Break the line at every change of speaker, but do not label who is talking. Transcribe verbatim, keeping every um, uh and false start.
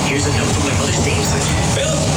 Here's a note from my mother's namesake. Bill,